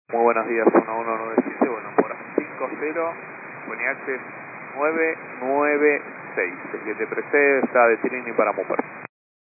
Muy buenos días, 1197, bueno, por 50, H 996. El que te precede está de Trini para Mupper.